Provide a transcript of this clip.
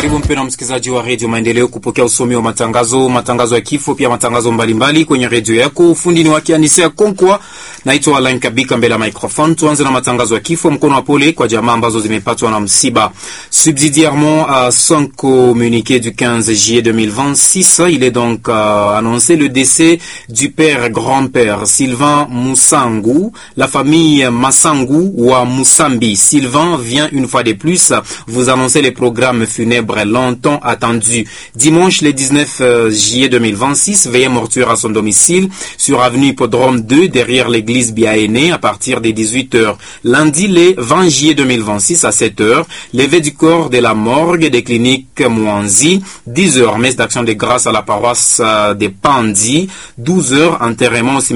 Karibu mpendwa msikilizaji wa Radio Maendeleo kupokea usomi wa matangazo ya kifo, pia matangazo mbalimbali kwenye radio yako. Ufundi ni wake Anisia Konkwa, naitwa Alain Kabika mbele ya microphone. Tuanze na matangazo ya kifo. Mkono wa pole kwa jamaa ambazo zimepatwa na msiba. Subsidiairement à son communiqué du 15 juillet 2026, il est donc annoncé le décès du père grand-père Sylvain Moussangu. La famille Massangu wa Moussambi Sylvain vient une fois de plus vous annoncer les programmes funèbres longtemps attendus. Dimanche le 19 juillet 2026, veillée mortuaire à son domicile sur avenue Hippodrome 2 derrière l'église Biaéné à partir des 18h. Lundi le 20 juillet 2026 à 7h, levée du corps de la morgue des cliniques Mouanzi, 10h messe d'action de grâce à la paroisse des Pandi, 12h enterrement au